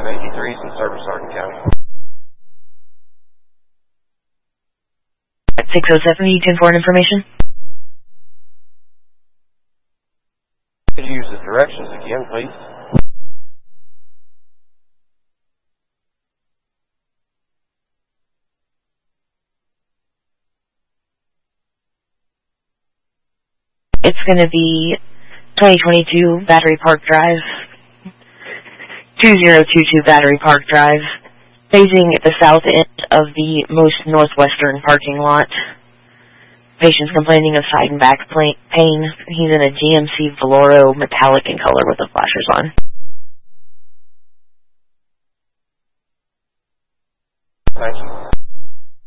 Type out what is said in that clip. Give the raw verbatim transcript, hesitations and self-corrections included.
eighty-three in Service, Hardin County. six oh seven, you ten four information? Could you use the directions again, please? It's going to be twenty twenty-two Battery Park Drive, two zero two two Battery Park Drive, facing at the south end of the most northwestern parking lot. Patient's complaining of side and back pain. He's in a G M C Valoro metallic in color with the flashers on.